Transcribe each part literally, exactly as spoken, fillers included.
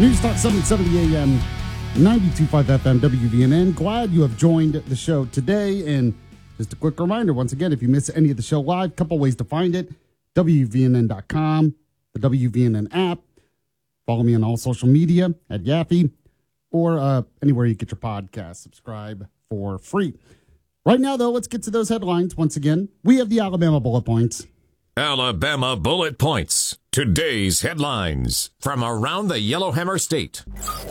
News Talk seven seventy A M, ninety-two point five F M, W V N N. Glad you have joined the show today. And just a quick reminder, once again, if you miss any of the show live, a couple ways to find it. W V N N dot com, the W V N N app. Follow me on all social media at Yaffe, or uh, anywhere you get your podcast. Subscribe for free. Right now, though, let's get to those headlines. Once again, we have the Alabama Bullet Points. Alabama Bullet Points. Today's headlines from around the Yellowhammer State.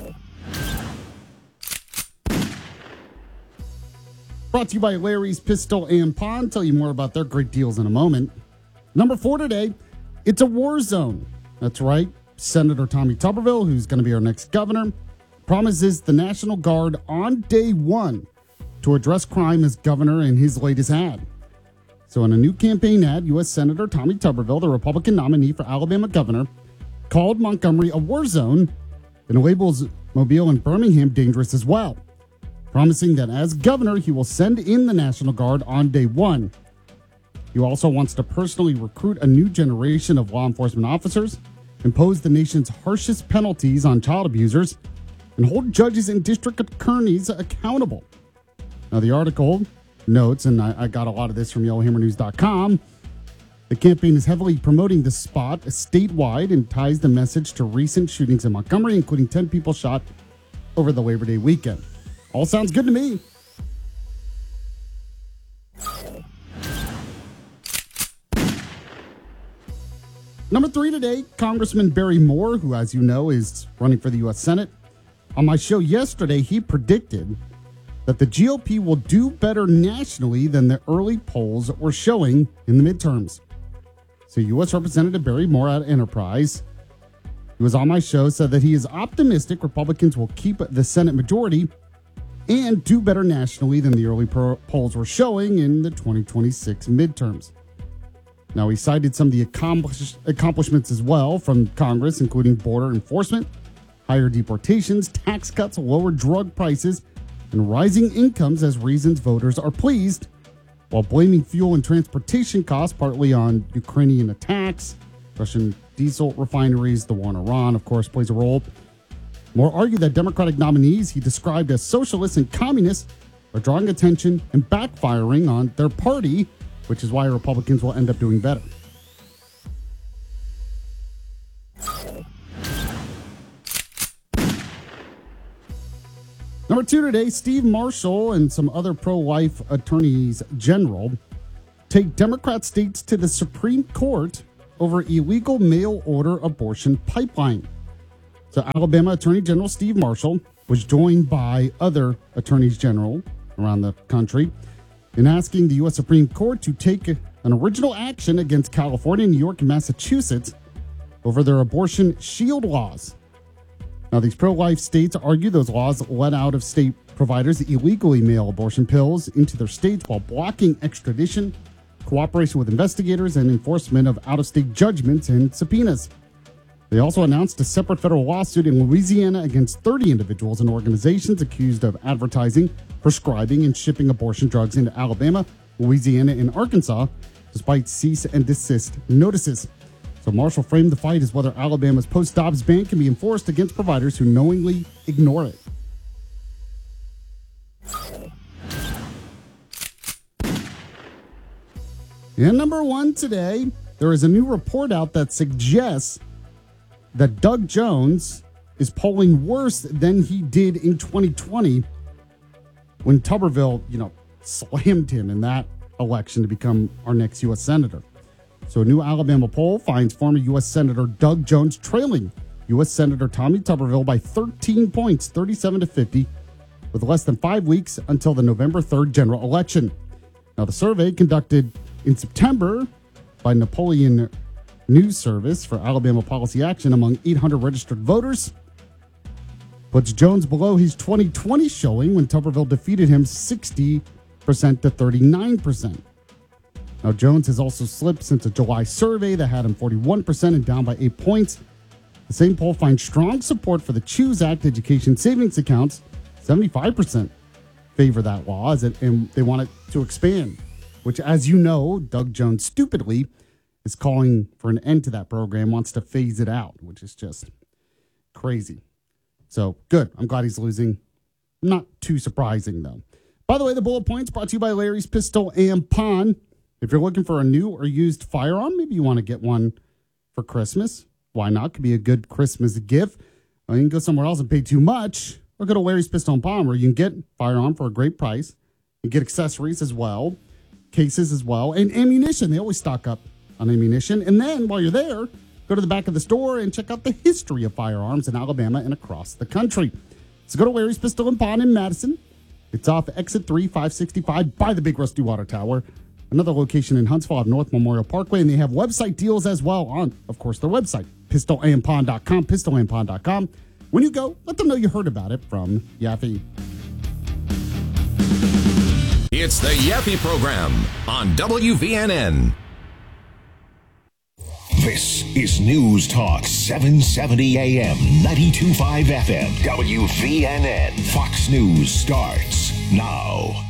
Brought to you by Larry's Pistol and Pawn. Tell you more about their great deals in a moment. Number four today, it's a war zone. That's right. Senator Tommy Tuberville, who's going to be our next governor, promises the National Guard on day one to address crime as governor in his latest ad. So in a new campaign ad, U S. Senator Tommy Tuberville, the Republican nominee for Alabama governor, called Montgomery a war zone and labels Mobile and Birmingham dangerous as well, promising that as governor, he will send in the National Guard on day one. He also wants to personally recruit a new generation of law enforcement officers, impose the nation's harshest penalties on child abusers, and hold judges and district attorneys accountable. Now, the article notes, and I, I got a lot of this from Yellowhammer News dot com, the campaign is heavily promoting the spot statewide and ties the message to recent shootings in Montgomery, including ten people shot over the Labor Day weekend. All sounds good to me. Number three today, Congressman Barry Moore, who, as you know, is running for the U S. Senate. On my show yesterday, he predicted that the G O P will do better nationally than the early polls were showing in the midterms. So U S. Representative Barry Moore at Enterprise, who was on my show, said that he is optimistic Republicans will keep the Senate majority and do better nationally than the early pro- polls were showing in the twenty twenty-six midterms. Now, he cited some of the accomplish- accomplishments as well from Congress, including border enforcement, higher deportations, tax cuts, lower drug prices, and rising incomes as reasons voters are pleased, while blaming fuel and transportation costs partly on Ukrainian attacks, Russian diesel refineries. The war in Iran, of course, plays a role. Moore argued that Democratic nominees he described as socialists and communists are drawing attention and backfiring on their party, which is why Republicans will end up doing better. Number two today, Steve Marshall and some other pro-life attorneys general take Democrat states to the Supreme Court over illegal mail-order abortion pipeline. So Alabama Attorney General Steve Marshall was joined by other attorneys general around the country in asking the U S. Supreme Court to take an original action against California, New York, and Massachusetts over their abortion shield laws. Now, these pro-life states argue those laws let out-of-state providers illegally mail abortion pills into their states while blocking extradition, cooperation with investigators, and enforcement of out-of-state judgments and subpoenas. They also announced a separate federal lawsuit in Louisiana against thirty individuals and organizations accused of advertising, prescribing, and shipping abortion drugs into Alabama, Louisiana, and Arkansas, despite cease and desist notices. So Marshall framed the fight as whether Alabama's post-Dobbs ban can be enforced against providers who knowingly ignore it. And number one today, there is a new report out that suggests that Doug Jones is polling worse than he did in twenty twenty when Tuberville, you know, slammed him in that election to become our next U S. Senator. So a new Alabama poll finds former U S. Senator Doug Jones trailing U S. Senator Tommy Tuberville by thirteen points, thirty-seven to fifty, with less than five weeks until the November third general election. Now, the survey conducted in September by Napoleon News Service for Alabama Policy Action among eight hundred registered voters puts Jones below his twenty twenty showing when Tuberville defeated him sixty percent to thirty-nine percent. Now, Jones has also slipped since a July survey that had him forty-one percent and down by eight points. The same poll finds strong support for the CHOOSE Act education savings accounts. seventy-five percent favor that law, as it, and they want it to expand, which, as you know, Doug Jones stupidly is calling for an end to that program, wants to phase it out, which is just crazy. So good. I'm glad he's losing. Not too surprising, though. By the way, the bullet points brought to you by Larry's Pistol and Pawn. If you're looking for a new or used firearm, maybe you want to get one for Christmas. Why not? Could be a good Christmas gift. Well, you can go somewhere else and pay too much, or go to Larry's Pistol and Pawn, where you can get firearm for a great price. You get accessories as well, cases as well, and ammunition. They always stock up on ammunition. And then while you're there, go to the back of the store and check out the history of firearms in Alabama and across the country. So go to Larry's Pistol and Pawn in Madison. It's off exit three, five sixty-five by the big Rusty Water Tower. Another location in Huntsville at North Memorial Parkway, and they have website deals as well on, of course, their website, pistol and pawn dot com, pistol and pawn dot com. When you go, let them know you heard about it from Yaffe. It's the Yaffe Program on W V N N. This is News Talk seven seventy A M, ninety-two point five F M, W V N N. Fox News starts now.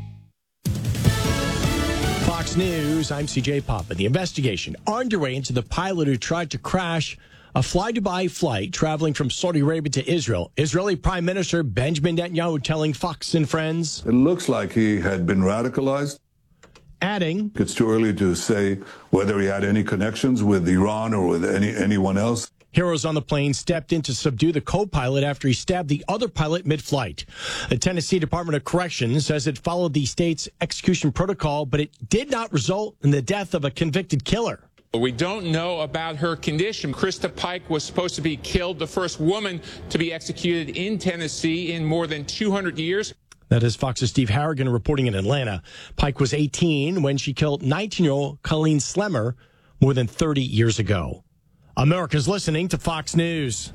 Fox News, I'm C J Papa. The investigation underway into the pilot who tried to crash a fly-Dubai flight traveling from Saudi Arabia to Israel. Israeli Prime Minister Benjamin Netanyahu telling Fox and Friends. It looks like he had been radicalized. Adding, it's too early to say whether he had any connections with Iran or with any anyone else. Heroes on the plane stepped in to subdue the co-pilot after he stabbed the other pilot mid-flight. The Tennessee Department of Corrections says it followed the state's execution protocol, but it did not result in the death of a convicted killer. We don't know about her condition. Krista Pike was supposed to be killed, the first woman to be executed in Tennessee in more than two hundred years. That is Fox's Steve Harrigan reporting in Atlanta. Pike was eighteen when she killed nineteen-year-old Colleen Slemmer more than thirty years ago. America's listening to Fox News.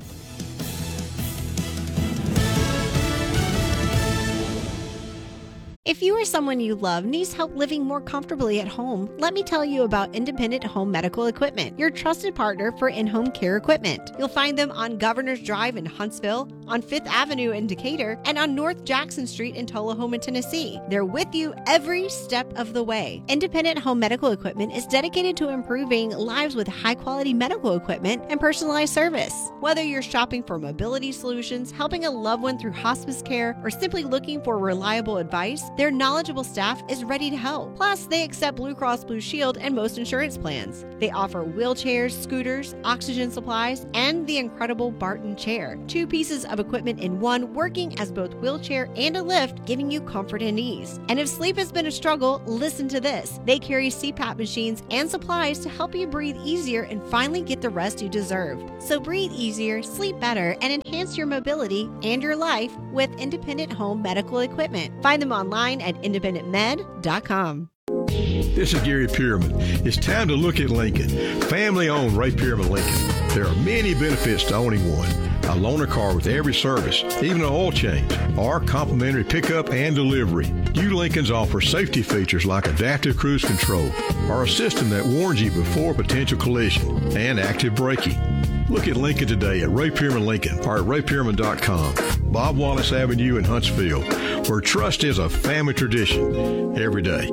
If you or someone you love needs help living more comfortably at home, let me tell you about Independent Home Medical Equipment, your trusted partner for in-home care equipment. You'll find them on Governor's Drive in Huntsville, on Fifth Avenue in Decatur, and on North Jackson Street in Tullahoma, Tennessee. They're with you every step of the way. Independent Home Medical Equipment is dedicated to improving lives with high-quality medical equipment and personalized service. Whether you're shopping for mobility solutions, helping a loved one through hospice care, or simply looking for reliable advice, their knowledgeable staff is ready to help. Plus, they accept Blue Cross Blue Shield and most insurance plans. They offer wheelchairs, scooters, oxygen supplies, and the incredible Barton chair. Two pieces of equipment in one, working as both wheelchair and a lift, giving you comfort and ease. And if sleep has been a struggle, listen to this. They carry C PAP machines and supplies to help you breathe easier and finally get the rest you deserve. So breathe easier, sleep better, and enhance your mobility and your life with Independent Home Medical Equipment. Find them online at independent med dot com. This is Gary Pierman. It's time to look at Lincoln. Family-owned Ray Pierman Lincoln. There are many benefits to owning one. A loaner car with every service, even an oil change, or complimentary pickup and delivery. New Lincolns offer safety features like adaptive cruise control, or a system that warns you before potential collision, and active braking. Look at Lincoln today at Ray Pierman Lincoln or at ray pierman dot com. Bob Wallace Avenue in Huntsville, where trust is a family tradition every day.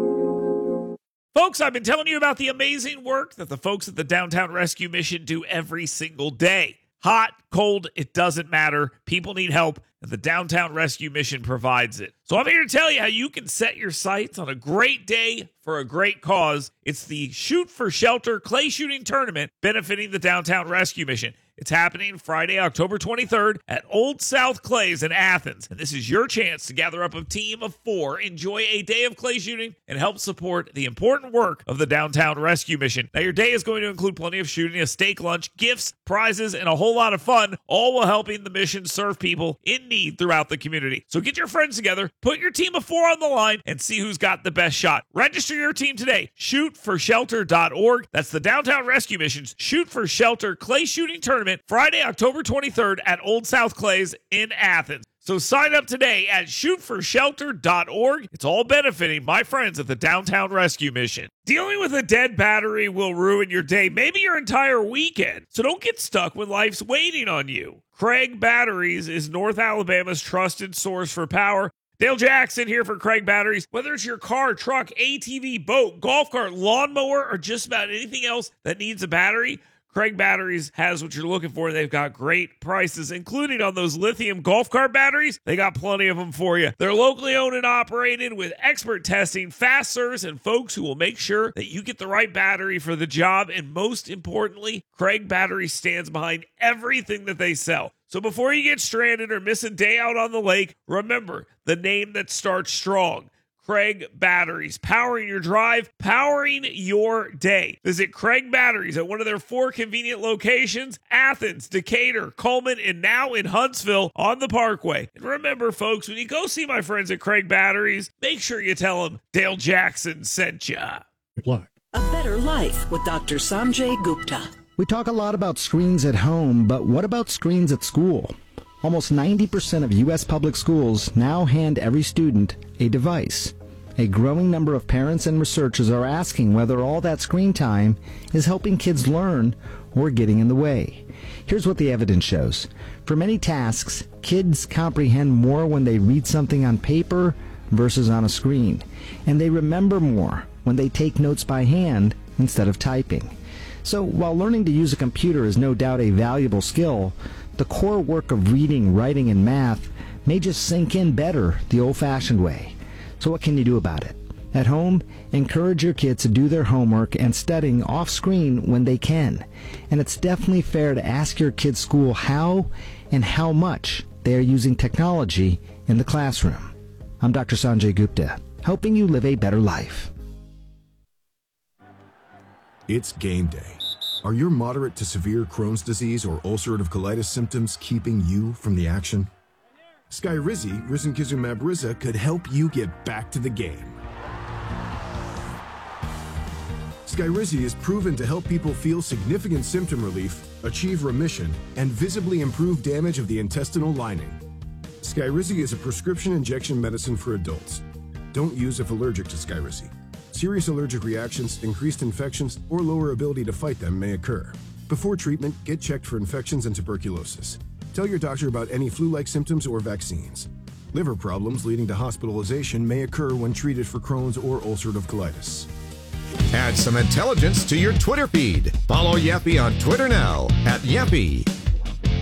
Folks, I've been telling you about the amazing work that the folks at the Downtown Rescue Mission do every single day. Hot, cold, it doesn't matter. People need help, and the Downtown Rescue Mission provides it. So I'm here to tell you how you can set your sights on a great day for a great cause. It's the Shoot for Shelter Clay Shooting Tournament benefiting the Downtown Rescue Mission. It's happening Friday, October twenty-third at Old South Clays in Athens. And this is your chance to gather up a team of four, enjoy a day of clay shooting, and help support the important work of the Downtown Rescue Mission. Now, your day is going to include plenty of shooting, a steak lunch, gifts, prizes, and a whole lot of fun, all while helping the mission serve people in need throughout the community. So get your friends together, put your team of four on the line, and see who's got the best shot. Register your team today. shoot for shelter dot org. That's the Downtown Rescue Mission's Shoot for Shelter Clay Shooting Tournament, Friday, October twenty-third at Old South Clays in Athens. So sign up today at shoot for shelter dot org. It's all benefiting my friends at the Downtown Rescue Mission. Dealing with a dead battery will ruin your day, maybe your entire weekend. So don't get stuck when life's waiting on you. Craig Batteries is North Alabama's trusted source for power. Dale Jackson here for Craig Batteries. Whether it's your car, truck, A T V, boat, golf cart, lawnmower, or just about anything else that needs a battery, Craig Batteries has what you're looking for. They've got great prices, including on those lithium golf cart batteries. They got plenty of them for you. They're locally owned and operated with expert testing, fast service, and folks who will make sure that you get the right battery for the job. And most importantly, Craig Batteries stands behind everything that they sell. So before you get stranded or miss a day out on the lake, remember the name that starts strong. Craig Batteries, powering your drive, powering your day. Visit Craig Batteries at one of their four convenient locations, Athens, Decatur, Coleman, and now in Huntsville on the Parkway. And remember, folks, when you go see my friends at Craig Batteries, make sure you tell them Dale Jackson sent ya. Look. A better life with Doctor Sanjay Gupta. We talk a lot about screens at home, but what about screens at school? Almost ninety percent of U S public schools now hand every student a device. A growing number of parents and researchers are asking whether all that screen time is helping kids learn or getting in the way. Here's what the evidence shows. For many tasks, kids comprehend more when they read something on paper versus on a screen, and they remember more when they take notes by hand instead of typing. So while learning to use a computer is no doubt a valuable skill, the core work of reading, writing, and math may just sink in better the old-fashioned way. So what can you do about it? At home, encourage your kids to do their homework and studying off-screen when they can. And it's definitely fair to ask your kids' school how and how much they are using technology in the classroom. I'm Doctor Sanjay Gupta, helping you live a better life. It's game day. Are your moderate to severe Crohn's disease or ulcerative colitis symptoms keeping you from the action? Skyrizi, risankizumab Riza, could help you get back to the game. Skyrizi is proven to help people feel significant symptom relief, achieve remission, and visibly improve damage of the intestinal lining. Skyrizi is a prescription injection medicine for adults. Don't use if allergic to Skyrizi. Serious allergic reactions, increased infections, or lower ability to fight them may occur. Before treatment, get checked for infections and tuberculosis. Tell your doctor about any flu-like symptoms or vaccines. Liver problems leading to hospitalization may occur when treated for Crohn's or ulcerative colitis. Add some intelligence to your Twitter feed. Follow Yappy on Twitter now at Yappy,